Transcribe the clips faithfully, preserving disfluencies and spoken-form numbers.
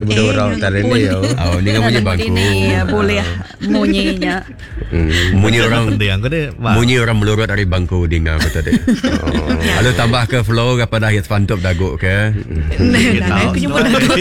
Mudorok tadi ni yo. Oh, ni kan bunyi bangku. Ini boleh bunyinya. Bunyi orang dia yang kena. bunyi orang melurut dari bangku dengar betul dek. Lalu tambah ke flow kepada hit pantop daguk ke. Nah, aku jumpa daguk.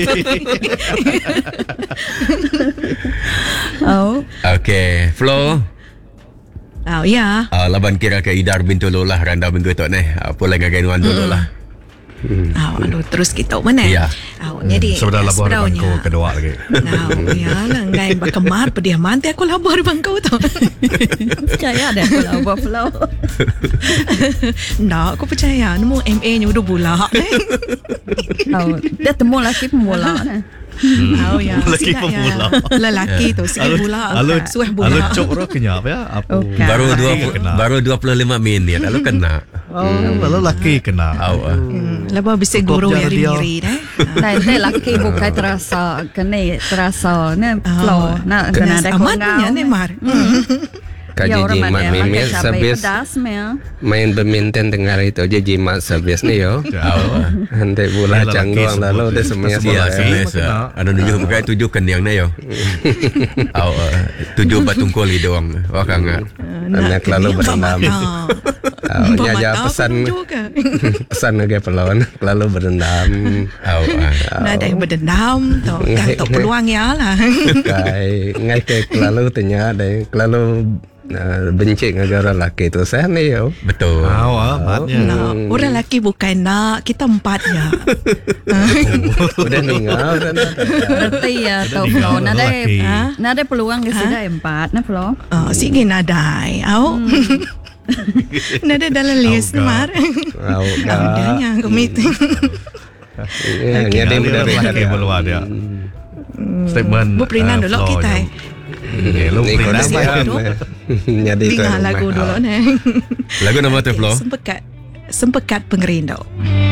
Oh. Okay, flow. Oh ya. Uh, laban kira ke Idar bintu Lolah randa minggu tu ni. Apa lagi gainuan dulu lah. Oh, aduh terus kita mana? Ya. Oh, jadi Sudah labor bangku kedua lagi. Nah, ya lah, ngai bakemar pediaman aku labor bangku tu. Percaya ada aku labor flow. Nah, aku percaya nemu M A nya udah bula. Oh, dia temu laki pemula. Oh ya, Lelaki pemula. Lelaki tu sikit bula. Lalu Sueh bula. lalu cok roh kenyap ya. Apa? Baru dua baru dua puluh lima minit lalu kena. Oh, lalu laki kena. Awak. Lepas bisa guru yang miri dah. Nanti laki bukan terasa kena terasa ni flow. Nak kena ada amatnya ni mar. Kaji jimat mimir sabis main badminton dengar itu aja jimat sabis ni yo. Nanti bola canggung lalu dia semuanya Ya, bola. ada tujuh bukan tujuh kenyang na yo. Awak tujuh batungkol doang. Wah kangat. Anak lalu berendam. Nyaja pesan pesan lagi pelon lalu berendam. Awak. Nah, ada yang berdendam tu. Kan tak peluang ya lah. Kai ngai ke lalu tanya deh lalu benci negara laki tu saya ni yo. Betul. Awak matnya. Nah, orang lelaki bukan nak, kita empatnya. Udah ninggal kan. Berarti ya tau flow. Nada Lelaki. nada peluang ke sida empat na flow. Oh, sige nadai. Au. Nada dalam list mar. Au Adanya meeting. Ya dia mudah laki keluar dia. Statement. Bu perinan dulu kita. Lu Ni kau perinan dah apa? Jadi tu Dengar lagu dulu ni. Lagu nama tu flow. Sempekat. Sempekat pengerindu.